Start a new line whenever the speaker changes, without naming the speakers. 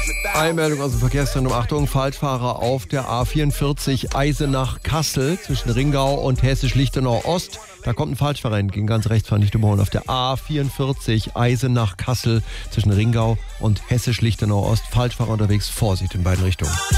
Eilmeldung aus dem Verkehrszentrum. Achtung, Falschfahrer auf der A44 Eisenach-Kassel zwischen Ringau und Hessisch-Lichtenau-Ost. Da kommt ein Falschfahrer entgegen, ganz rechts, fahren nicht überholen. Auf der A44 Eisenach-Kassel zwischen Ringau und Hessisch-Lichtenau-Ost. Falschfahrer unterwegs, Vorsicht in beiden Richtungen.